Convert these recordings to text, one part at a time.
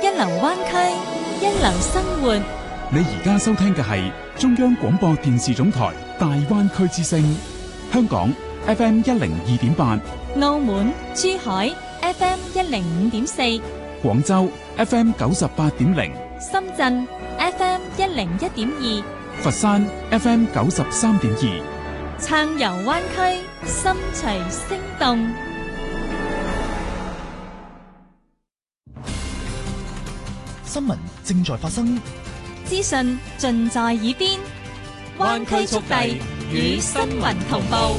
一流灣區，一流生活。 你而家收聽嘅係中央廣播電視總台大灣區之聲，香港 FM 102.8， 澳門、珠海 FM 105.4， 廣州 FM 98.0， 深圳 FM 101.2， 佛山 FM 93.2， 暢遊灣區，心隨聲動。 新聞正在發生， 資訊盡在耳邊，灣區速遞與新聞同步。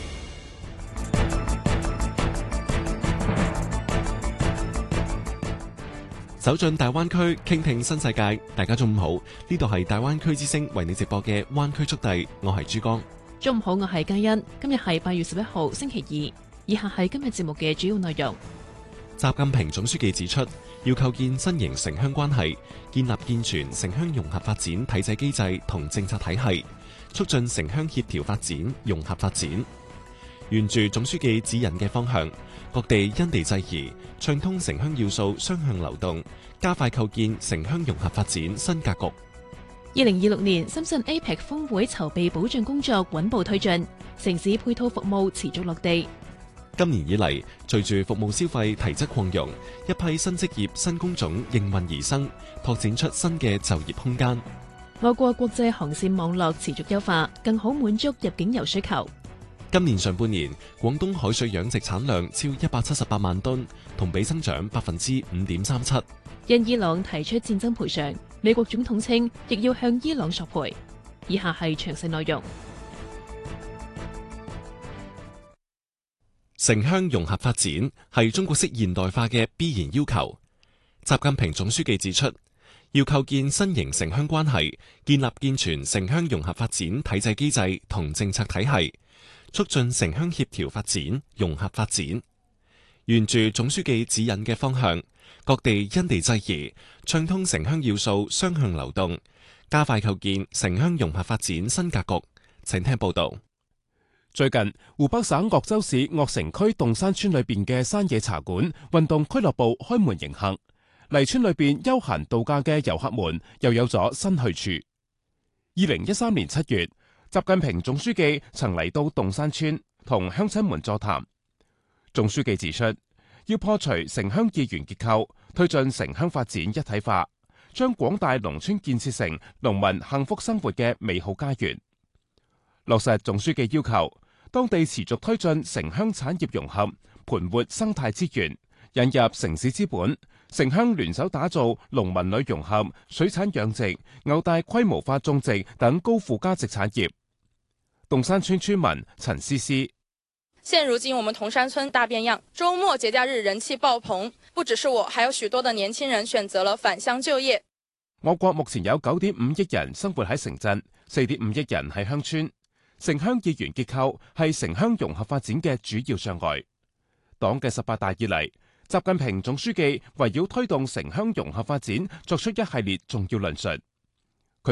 走進大灣區，傾聽新世界。大家中午好，呢度係大灣區之聲為你直播嘅灣區速遞，我係珠江。 中午好，我係嘉欣。今日係8月11號星期二，以下係今日節目嘅主要內容。 習近平總書記指出，要構建新型城鄉關係，建立健全城鄉融合發展體制機制同政策體系，促進城鄉協調發展、融合發展。沿住總書記指引嘅方向，各地因地制宜，暢通城鄉要素雙向流動，加快構建城鄉融合發展新格局。 2026年深圳 APEC 峰會籌備保障工作穩步推進，城市配套服務持續落地。 今年以嚟，隨住服務消費提質擴容，一批新職業、新工種應運而生，拓展出新嘅就業空間。 我國國際航線網絡持續優化，更好滿足入境遊需求。 今年上半年，廣東海水養殖產量超178萬噸，同比增長5.37%。 因伊朗提出戰爭賠償，美國總統稱亦要向伊朗索賠。以下係詳細內容。 城鄉融合發展係中國式現代化嘅必然要求。習近平總書記指出，要構建新型城鄉關係，建立健全城鄉融合發展體制機制同政策體系，促進城鄉協調發展、融合發展。沿住總書記指引嘅方向，各地因地制宜，暢通城鄉要素雙向流動，加快構建城鄉融合發展新格局。請聽報道。 最近，湖北省鄂州市鄂城區洞山村裏邊嘅山野茶館運動俱樂部開門迎客，嚟村裏邊休閒度假嘅遊客們又有咗新去處。2013年7月，習近平總書記曾嚟到洞山村同鄉親們座談。總書記指出，要破除城鄉二元結構，推進城鄉發展一體化，將廣大農村建設成農民幸福生活嘅美好家園。落實總書記要求，當地持續推進城鄉產業融合，盤活生態資源，引入城市資本，城鄉聯手打造農民旅融合、水產養殖、牛大規模化種植等高附加值產業。洞山村村民陳思思： 現如今我們洞山村大變樣，周末節假日人氣爆棚，不只是我，還有許多的年輕人選擇了返鄉就業。 我國目前有9.5億人生活喺城鎮，4.5億人喺鄉村。城鄉二元結構係城鄉融合發展嘅主要障礙。黨嘅18大以嚟，習近平總書記圍繞推動城鄉融合發展作出一系列重要論述。